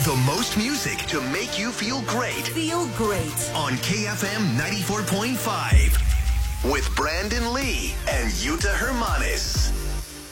The most music to make you feel great. Feel great. On KFM 94.5. With Brandon Lee and Yuta Hermanis.